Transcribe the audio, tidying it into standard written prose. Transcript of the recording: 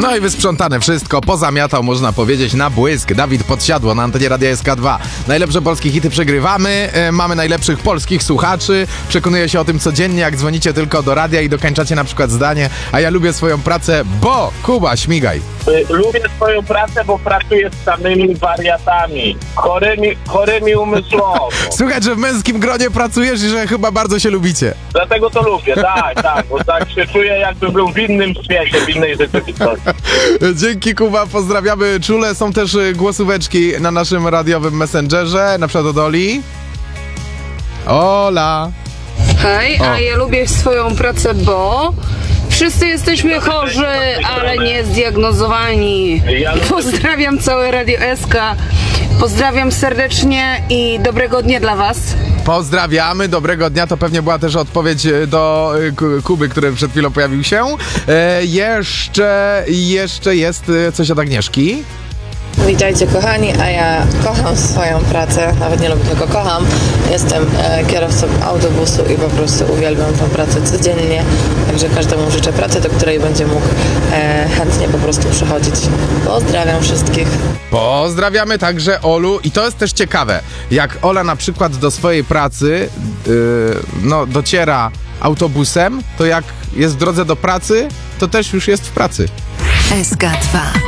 No i wysprzątane wszystko, pozamiatał, można powiedzieć, na błysk. Dawid Podsiadło na antenie Radia SK2. Najlepsze polskie hity przegrywamy, mamy najlepszych polskich słuchaczy. Przekonuję się o tym codziennie, jak dzwonicie tylko do radia i dokończacie na przykład zdanie: a ja lubię swoją pracę, bo... Kuba, śmigaj. Lubię swoją pracę, bo pracuję z samymi wariatami, chorymi umysłowo. Słychać, że w męskim gronie pracujesz i że chyba bardzo się lubicie. Dlatego to lubię, tak, bo tak się czuję, jakby był w innym świecie, w innej rzeczywistości. Dzięki, Kuba, pozdrawiamy czule. Są też głosóweczki na naszym radiowym messengerze, na przykład od Oli. Ola. Hej, a ja lubię swoją pracę, bo wszyscy jesteśmy chorzy, ale nie zdiagnozowani. Pozdrawiam całe Radio SK. Pozdrawiam serdecznie i dobrego dnia dla was. Pozdrawiamy, dobrego dnia. To pewnie była też odpowiedź do Kuby, który przed chwilą pojawił się. Jeszcze jest coś od Agnieszki. Witajcie kochani, a ja kocham swoją pracę, nawet nie lubię, tylko kocham. Jestem kierowcą autobusu i po prostu uwielbiam tę pracę codziennie, także każdemu życzę pracy, do której będzie mógł chętnie po prostu przychodzić. Pozdrawiam wszystkich. Pozdrawiamy także Olu i to jest też ciekawe, jak Ola na przykład do swojej pracy dociera autobusem, to jak jest w drodze do pracy, to też już jest w pracy. SK2